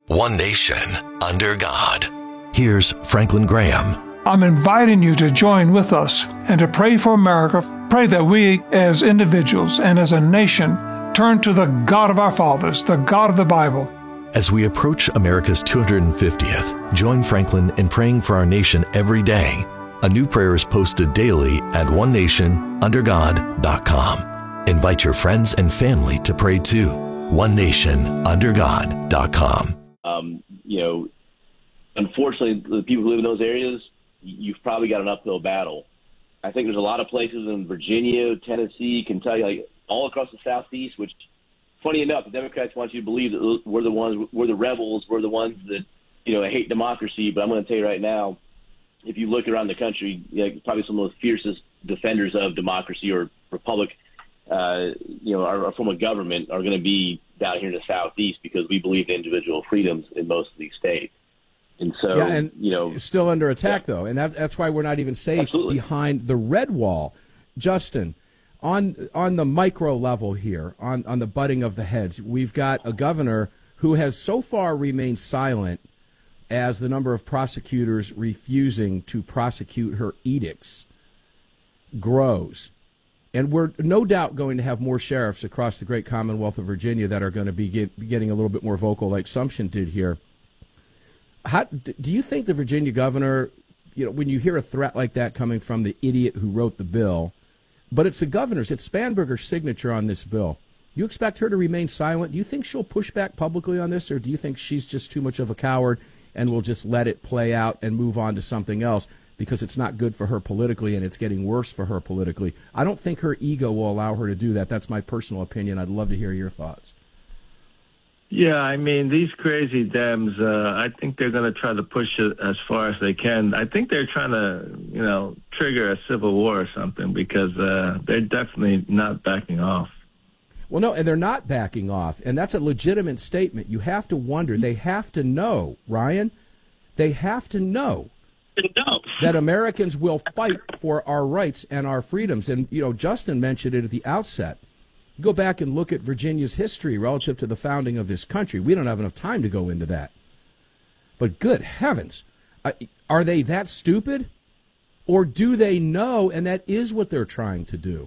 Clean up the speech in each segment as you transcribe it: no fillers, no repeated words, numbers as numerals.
One nation, under God. Here's Franklin Graham. I'm inviting you to join with us and to pray for America. Pray that we, as individuals and as a nation, turn to the God of our fathers, the God of the Bible. As we approach America's 250th, join Franklin in praying for our nation every day. A new prayer is posted daily at onenationundergod.com. Invite your friends and family to pray too. onenationundergod.com. Unfortunately, the people who live in those areas, you've probably got an uphill battle. I think there's a lot of places in Virginia, Tennessee, Kentucky, like all across the Southeast, which, funny enough, the Democrats want you to believe that we're the rebels, we're the ones that, hate democracy. But I'm going to tell you right now, if you look around the country, probably some of the fiercest defenders of democracy or republic, our form of government are going to be down here in the Southeast because we believe in individual freedoms in most of these states. And so, still under attack, though, and that's why we're not even safe behind the red wall. Justin, on the micro level here, on the butting of the heads, we've got a governor who has so far remained silent as the number of prosecutors refusing to prosecute her edicts grows. And we're no doubt going to have more sheriffs across the great Commonwealth of Virginia that are going to be getting a little bit more vocal, like Sumption did here. How do you think the Virginia governor, when you hear a threat like that coming from the idiot who wrote the bill, but it's the governor's, it's Spanberger's signature on this bill, you expect her to remain silent? Do you think she'll push back publicly on this, or do you think she's just too much of a coward and will just let it play out and move on to something else because it's not good for her politically and it's getting worse for her politically? I don't think her ego will allow her to do that. That's my personal opinion. I'd love to hear your thoughts. Yeah, I mean, these crazy Dems, I think they're going to try to push it as far as they can. I think they're trying to, trigger a civil war or something because they're definitely not backing off. Well, no, and they're not backing off, and that's a legitimate statement. You have to wonder. They have to know, Ryan, they have to know that Americans will fight for our rights and our freedoms. And, Justin mentioned it at the outset. Go back and look at Virginia's history relative to the founding of this country. We don't have enough time to go into that. But good heavens, are they that stupid? Or do they know, and that is what they're trying to do?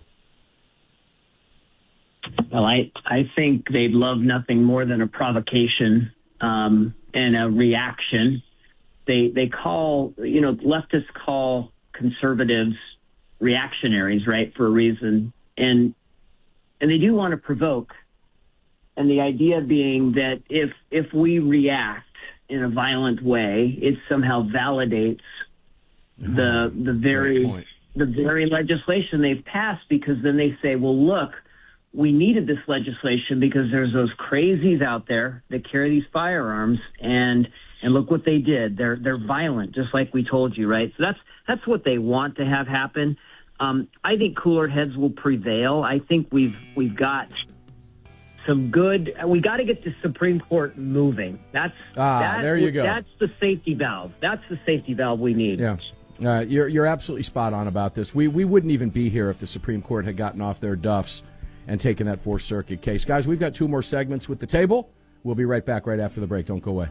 Well, I think they'd love nothing more than a provocation and a reaction. They call, leftists call conservatives reactionaries, right, for a reason. And they do want to provoke. And the idea being that if we react in a violent way, it somehow validates the very legislation they've passed, because then they say, well, look, we needed this legislation because there's those crazies out there that carry these firearms, and look what they did. They're violent, just like we told you, right? So that's what they want to have happen. I think cooler heads will prevail. I think we've got some good. We got to get the Supreme Court moving. There you go. That's the safety valve. That's the safety valve we need. Yeah, you're absolutely spot on about this. We wouldn't even be here if the Supreme Court had gotten off their duffs and taken that Fourth Circuit case. Guys, we've got two more segments with the table. We'll be right back right after the break. Don't go away.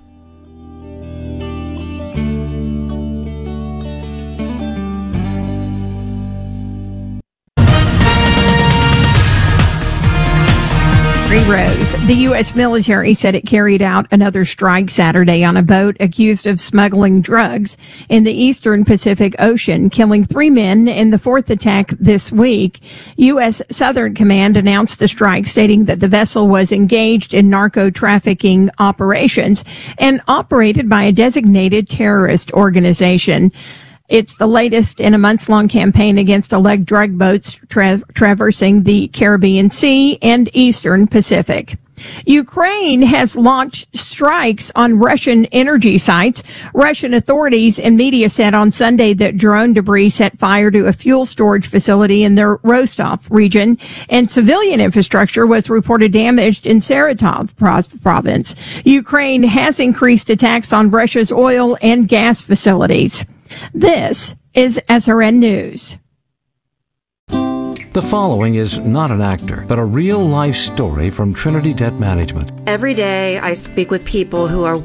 Rose. The U.S. military said it carried out another strike Saturday on a boat accused of smuggling drugs in the eastern Pacific Ocean, killing 3 men in the fourth attack this week. U.S. Southern Command announced the strike, stating that the vessel was engaged in narco-trafficking operations and operated by a designated terrorist organization. It's the latest in a months-long campaign against alleged drug boats traversing the Caribbean Sea and Eastern Pacific. Ukraine has launched strikes on Russian energy sites. Russian authorities and media said on Sunday that drone debris set fire to a fuel storage facility in their Rostov region, and civilian infrastructure was reported damaged in Saratov province. Ukraine has increased attacks on Russia's oil and gas facilities. This is SRN News. The following is not an actor, but a real-life story from Trinity Debt Management. Every day I speak with people who are